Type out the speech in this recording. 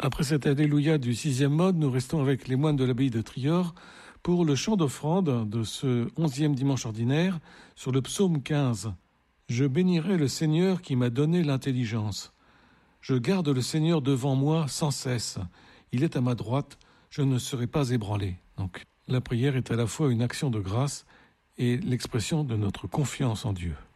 Après cet Alléluia du 6e mode, nous restons avec les moines de l'abbaye de Trior pour le chant d'offrande de ce 11e dimanche ordinaire sur le psaume 15. Je bénirai le Seigneur qui m'a donné l'intelligence. Je garde le Seigneur devant moi sans cesse. Il est à ma droite, je ne serai pas ébranlé. Donc, la prière est à la fois une action de grâce et l'expression de notre confiance en Dieu.